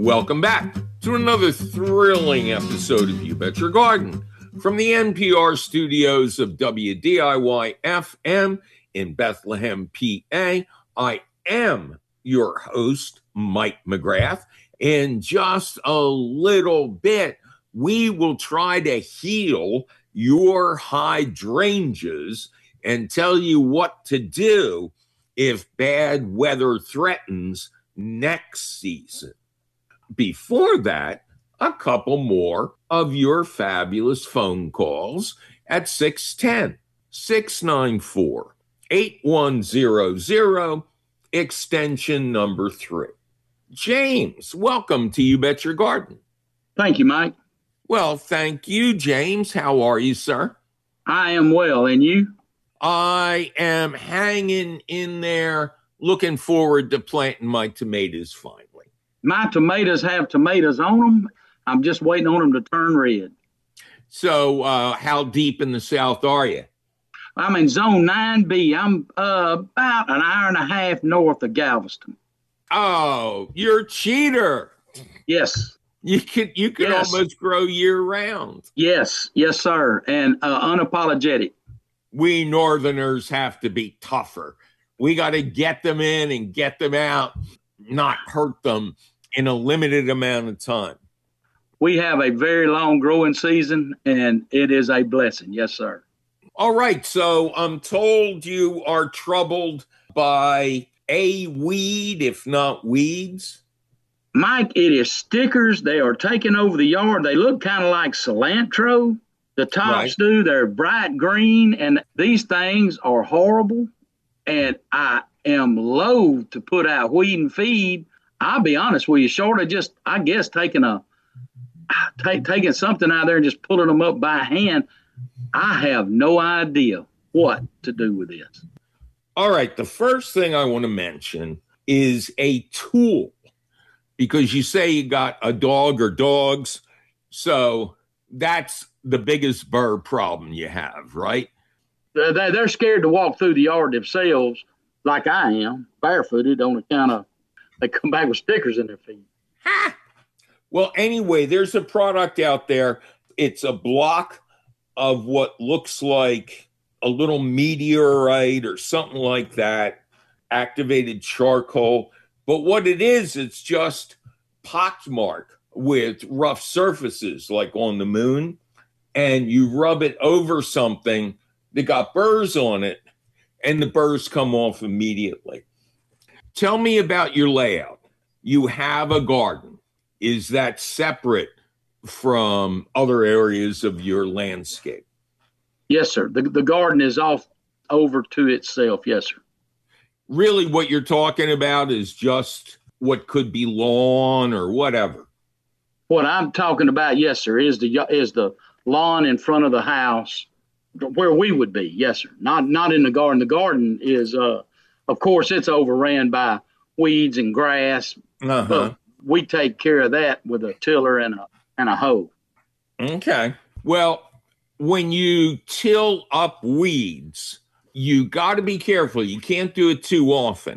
Welcome back to another thrilling episode of You Bet Your Garden from the NPR studios of WDIY FM in Bethlehem, PA. I am your host, Mike McGrath. In just a little bit, we will try to heal your hydrangeas and tell you what to do if bad weather threatens next season. Before that, a couple more of your fabulous phone calls at 610-694-8100, extension number 3. James, welcome to You Bet Your Garden. Thank you, Mike. Well, thank you, James. How are you, sir? I am well, and you? I am hanging in there, looking forward to planting my tomatoes finally. My tomatoes have tomatoes on them. I'm just waiting on them to turn red. So how deep in the South are you? I'm in Zone 9B. I'm about an hour and a half north of Galveston. Oh, you're a cheater. Yes. You could yes. Almost grow year round. Yes, sir. And unapologetic. We Northerners have to be tougher. We got to get them in and get them out, not hurt them in a limited amount of time. We have a very long growing season, and it is a blessing. Yes, sir. All right. So I'm told you are troubled by a weed, if not weeds. Mike, it is stickers. They are taking over the yard. They look kind of like cilantro. The tops do. They're bright green, and these things are horrible. And I am loath to put out weed and feed. I'll be honest with you, short of just, I guess, taking something out there and just pulling them up by hand, I have no idea what to do with this. All right. The first thing I want to mention is a tool, because you say you got a dog or dogs. So that's the biggest burr problem you have, right? They're scared to walk through the yard themselves, like I am, barefooted on account of they come back with stickers in their feet. Ha! Well, anyway, there's a product out there. It's a block of what looks like a little meteorite or something like that, activated charcoal. But what it is, it's just pockmark with rough surfaces like on the moon. And you rub it over something that got burrs on it, and the burrs come off immediately. Tell me about your layout. You have a garden. Is that separate from other areas of your landscape? Yes, sir. The garden is off over to itself. Yes, sir. Really, what you're talking about is just what could be lawn or whatever. What I'm talking about, yes, sir, is the lawn in front of the house where we would be. Yes, sir. Not in the garden. The garden is, of course, it's overran by weeds and grass. But we take care of that with a tiller and a hoe. Okay. Well, when you till up weeds, you got to be careful. You can't do it too often.